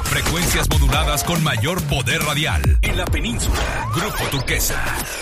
Frecuencias moduladas con mayor poder radial. En la península, Grupo Turquesa.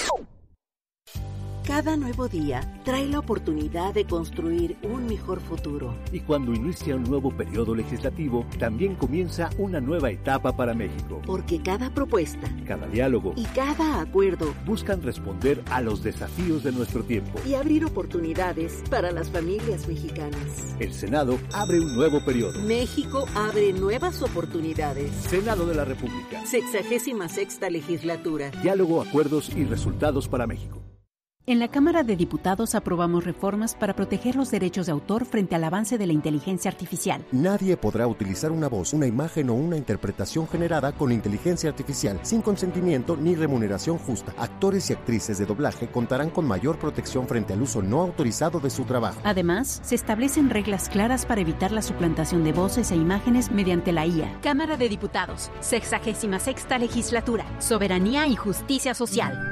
Cada nuevo día trae la oportunidad de construir un mejor futuro. Y cuando inicia un nuevo periodo legislativo, también comienza una nueva etapa para México. Porque cada propuesta, cada diálogo y cada acuerdo buscan responder a los desafíos de nuestro tiempo y abrir oportunidades para las familias mexicanas. El Senado abre un nuevo periodo. México abre nuevas oportunidades. Senado de la República. 66ª legislatura. Diálogo, acuerdos y resultados para México. En la Cámara de Diputados aprobamos reformas para proteger los derechos de autor frente al avance de la inteligencia artificial. Nadie podrá utilizar una voz, una imagen o una interpretación generada con inteligencia artificial sin consentimiento ni remuneración justa. Actores y actrices de doblaje contarán con mayor protección frente al uso no autorizado de su trabajo. Además, se establecen reglas claras para evitar la suplantación de voces e imágenes mediante la IA. Cámara de Diputados, 66ª legislatura, soberanía y justicia social.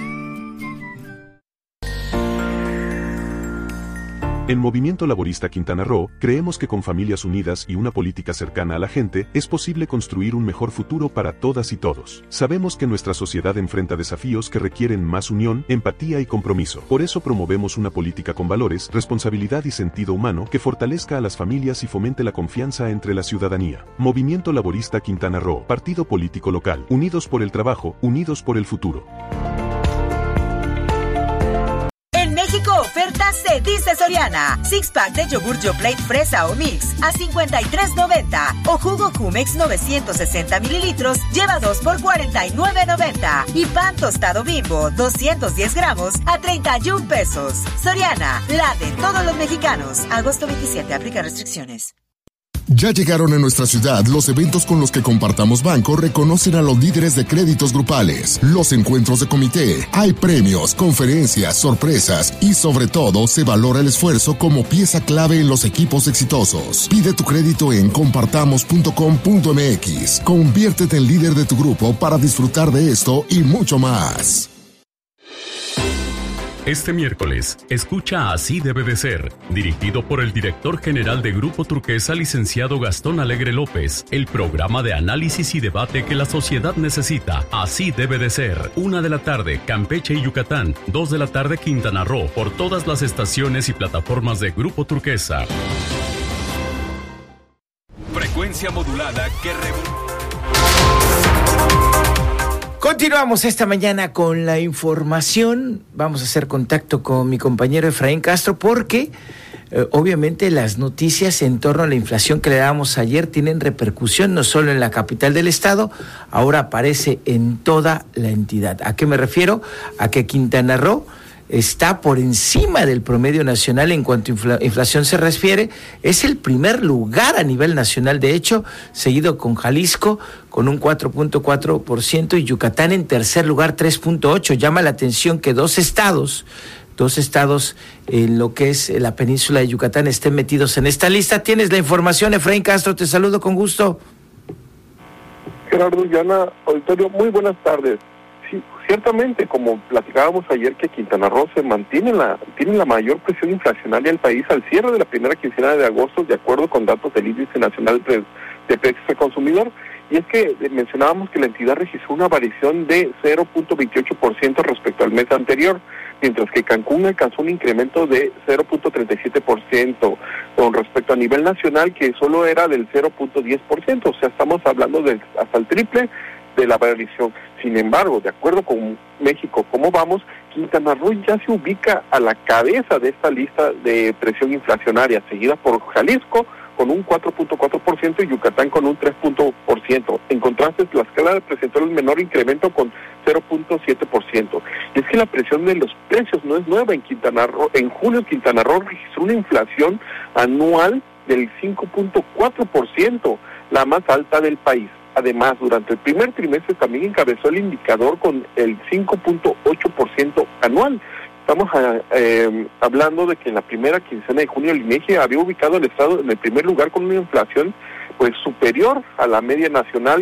En Movimiento Laborista Quintana Roo, creemos que con familias unidas y una política cercana a la gente, es posible construir un mejor futuro para todas y todos. Sabemos que nuestra sociedad enfrenta desafíos que requieren más unión, empatía y compromiso. Por eso promovemos una política con valores, responsabilidad y sentido humano que fortalezca a las familias y fomente la confianza entre la ciudadanía. Movimiento Laborista Quintana Roo, partido político local, unidos por el trabajo, unidos por el futuro. Ofertas se dice Soriana. 6-pack de yogur Yoplait fresa o mix a $53.90. O jugo Jumex 960 mililitros lleva 2 por $49.90. Y pan tostado Bimbo 210 gramos a 31 pesos. Soriana, la de todos los mexicanos. Agosto 27, aplica restricciones. Ya llegaron a nuestra ciudad los eventos con los que Compartamos Banco reconocen a los líderes de créditos grupales, los encuentros de comité, hay premios, conferencias, sorpresas y sobre todo se valora el esfuerzo como pieza clave en los equipos exitosos. Pide tu crédito en compartamos.com.mx. Conviértete en líder de tu grupo para disfrutar de esto y mucho más. Este miércoles, escucha Así debe de ser, dirigido por el director general de Grupo Turquesa, licenciado Gastón Alegre López, el programa de análisis y debate que la sociedad necesita. Así debe de ser. 1:00 p.m, Campeche y Yucatán, 2:00 p.m, Quintana Roo, por todas las estaciones y plataformas de Grupo Turquesa. Frecuencia modulada que Continuamos esta mañana con la información. Vamos a hacer contacto con mi compañero Efraín Castro porque obviamente las noticias en torno a la inflación que le dábamos ayer tienen repercusión no solo en la capital del estado, ahora aparece en toda la entidad. ¿A qué me refiero? A que Quintana Roo está por encima del promedio nacional en cuanto a inflación se refiere. Es el primer lugar a nivel nacional, de hecho, seguido con Jalisco con un 4.4% y Yucatán en tercer lugar, 3.8%. Llama la atención que dos estados en lo que es la península de Yucatán estén metidos en esta lista. Tienes la información, Efraín Castro, te saludo con gusto. Gerardo, Yana, auditorio, muy buenas tardes. Sí, ciertamente, como platicábamos ayer, que Quintana Roo tiene la mayor presión inflacionaria del país al cierre de la primera quincena de agosto, de acuerdo con datos del Índice Nacional de Precios al Consumidor. Y es que mencionábamos que la entidad registró una variación de 0.28% respecto al mes anterior, mientras que Cancún alcanzó un incremento de 0.37% con respecto a nivel nacional, que solo era del 0.10%. O sea, estamos hablando de hasta el triple de la variación. Sin embargo, de acuerdo con México, ¿cómo vamos? Quintana Roo ya se ubica a la cabeza de esta lista de presión inflacionaria, seguida por Jalisco con un 4.4% y Yucatán con un 3%. En contraste, Tlaxcala presentó el menor incremento con 0.7%. Y es que la presión de los precios no es nueva en Quintana Roo. En junio, Quintana Roo registró una inflación anual del 5.4%, la más alta del país. Además, durante el primer trimestre también encabezó el indicador con el 5.8% anual. Estamos hablando de que en la primera quincena de junio el INEGI había ubicado al estado en el primer lugar con una inflación pues superior a la media nacional,